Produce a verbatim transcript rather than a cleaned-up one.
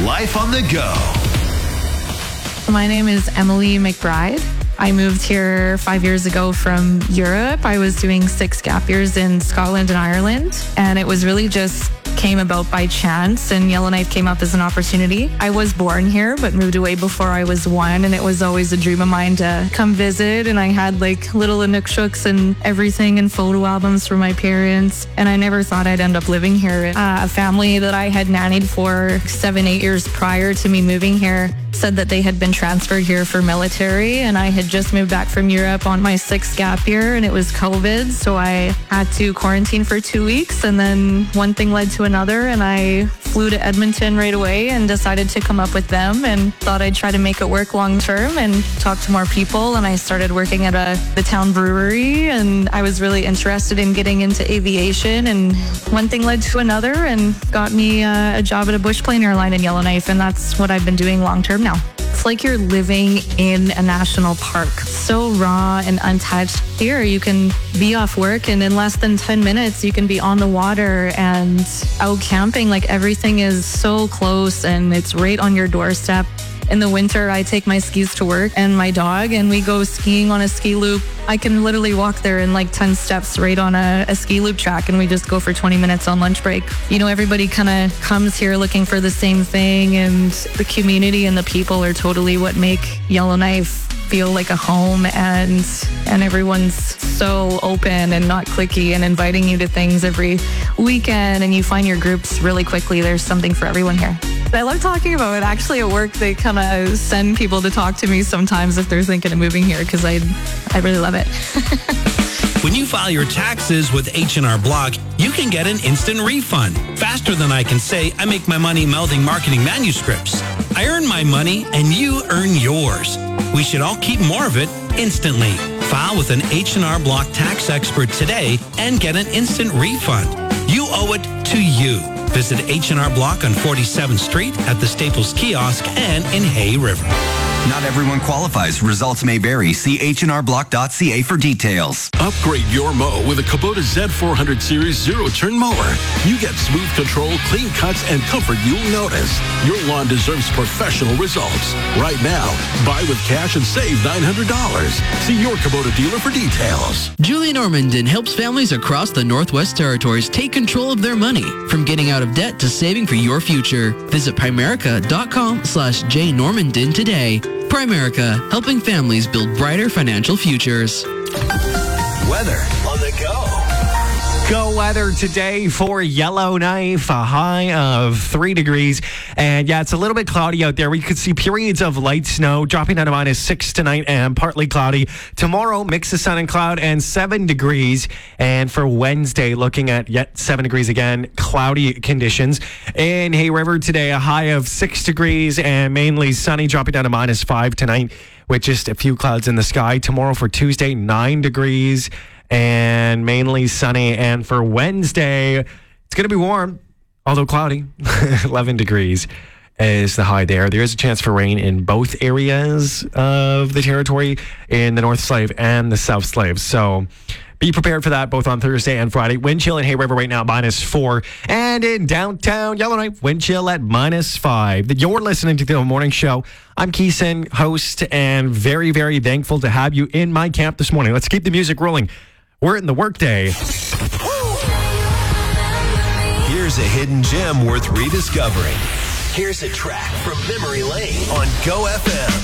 Life on the Go. My name is Emily McBride. I moved here five years ago from Europe. I was doing six gap years in Scotland and Ireland, and it was really just came about by chance, and Yellowknife came up as an opportunity. I was born here, but moved away before I was one, and it was always a dream of mine to come visit, and I had like little Inukshooks and everything and photo albums for my parents, and I never thought I'd end up living here. Uh, a family that I had nannied for seven, eight years prior to me moving here said that they had been transferred here for military, and I had just moved back from Europe on my sixth gap year, and it was COVID, so I had to quarantine for two weeks, and then one thing led to another, and I flew to Edmonton right away and decided to come up with them and thought I'd try to make it work long term and talk to more people, and I started working at a the town brewery, and I was really interested in getting into aviation, and one thing led to another and got me uh, a job at a bush plane airline in Yellowknife, and that's what I've been doing long term now. It's like you're living in a national park. So raw and untouched. Here you can be off work and in less than ten minutes you can be on the water and out camping. Like everything is so close and it's right on your doorstep. In the winter, I take my skis to work and my dog, and we go skiing on a ski loop. I can literally walk there in like ten steps right on a, a ski loop track, and we just go for twenty minutes on lunch break. You know, everybody kind of comes here looking for the same thing, and the community and the people are totally what make Yellowknife feel like a home, and and everyone's so open and not cliquey and inviting you to things every weekend, and you find your groups really quickly. There's something for everyone here. I love talking about it. Actually, at work, they kind of send people to talk to me sometimes if they're thinking of moving here, because I I really love it. When you file your taxes with H and R Block, you can get an instant refund. Faster than I can say, I make my money melding marketing manuscripts. I earn my money and you earn yours. We should all keep more of it instantly. File with an H and R Block tax expert today and get an instant refund. You owe it to you. Visit H and R Block on forty-seventh Street at the Staples Kiosk and in Hay River. Not everyone qualifies. Results may vary. See H and R block dot C A for details. Upgrade your mow with a Kubota Z four hundred Series zero-turn mower. You get smooth control, clean cuts, and comfort you'll notice. Your lawn deserves professional results. Right now, buy with cash and save nine hundred dollars. See your Kubota dealer for details. Julie Normandin helps families across the Northwest Territories take control of their money, from getting out of debt to saving for your future. Visit Primerica dot com slash J Normandin today. Primerica, helping families build brighter financial futures. Weather on the go. Go weather today for Yellowknife, a high of three degrees. And yeah, it's a little bit cloudy out there. We could see periods of light snow dropping down to minus six tonight and partly cloudy. Tomorrow, mix of sun and cloud and seven degrees. And for Wednesday, looking at yet seven degrees again, cloudy conditions. In Hay River today, a high of six degrees and mainly sunny, dropping down to minus five tonight with just a few clouds in the sky. Tomorrow for Tuesday, nine degrees. And mainly sunny. And for Wednesday, it's going to be warm, although cloudy. eleven degrees is the high there. There is a chance for rain in both areas of the territory, in the North Slave and the South Slave. So be prepared for that both on Thursday and Friday. Wind chill in Hay River right now, minus four. And in downtown Yellowknife, wind chill at minus five. You're listening to the morning show. I'm Keeson, host, and very, very thankful to have you in my camp this morning. Let's keep the music rolling. We're in the workday. Here's a hidden gem worth rediscovering. Here's a track from Memory Lane on Go F M.